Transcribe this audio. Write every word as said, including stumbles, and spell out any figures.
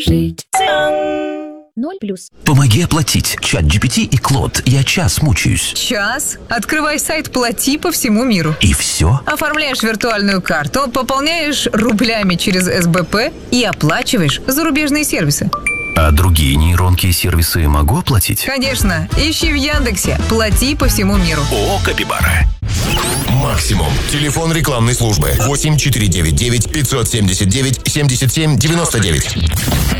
Жить. Ноль плюс. Помоги оплатить. Чат джи пи ти и Клод. Я час мучаюсь. Час? Открывай сайт «Плати» по всему миру. И все? Оформляешь виртуальную карту, пополняешь рублями через эс бэ пэ и оплачиваешь зарубежные сервисы. А другие нейронки и сервисы могу оплатить? Конечно. Ищи в Яндексе «Плати» по всему миру. О, Капибара. Максимум. Телефон рекламной службы восемь четыре девять девять пятьсот семьдесят девять семьдесят семь девяносто девять.